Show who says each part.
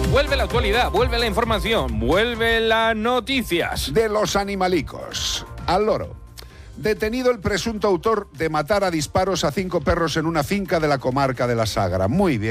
Speaker 1: Vuelve la actualidad, vuelve la información, vuelve las noticias.
Speaker 2: De los animalicos al loro. Detenido el presunto autor de matar a disparos a 5 perros en una finca de la comarca de la Sagra. Muy bien.